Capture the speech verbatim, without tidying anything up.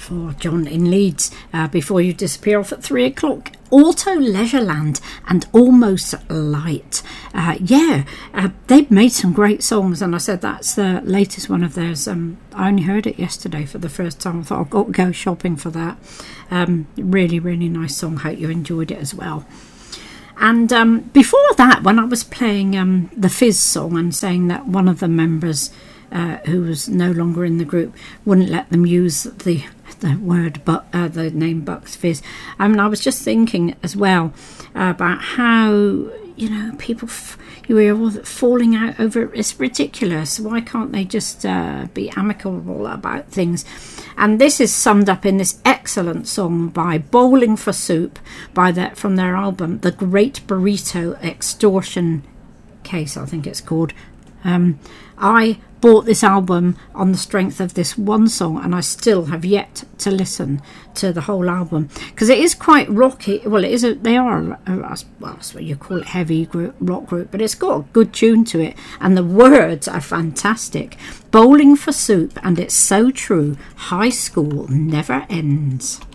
for John in Leeds, uh, Before You Disappear off at three o'clock. Auto Leisureland and Almost Light. Uh, yeah, uh, they've made some great songs, and I said that's the latest one of theirs. Um, I only heard it yesterday for the first time. I thought I've got to go shopping for that. Um, really, really nice song. Hope you enjoyed it as well. And um, before that, when I was playing um, the Fizz song and saying that one of the members uh, who was no longer in the group wouldn't let them use the the word but uh, the name Bucks Fizz, I mean, I was just thinking as well uh, about how, you know, people f- you were all falling out over it. It's ridiculous. Why can't they just uh, be amicable about things? And this is summed up in this excellent song by Bowling for Soup, by their, from their album The Great Burrito Extortion Case, I think it's called. Um, I bought this album on the strength of this one song, and I still have yet to listen to the whole album because it is quite rocky. Well, it is. A, they are a, a, well, that's what you call it, heavy group, rock group, but it's got a good tune to it, and the words are fantastic. Bowling for Soup, and it's so true. High school never ends.